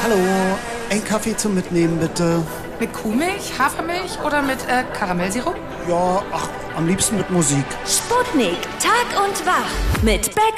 Hallo, ein Kaffee zum Mitnehmen, bitte. Mit Kuhmilch, Hafermilch oder mit Karamellsirup? Ja, ach, am liebsten mit Musik. Sputnik, Tag und Wach mit Beck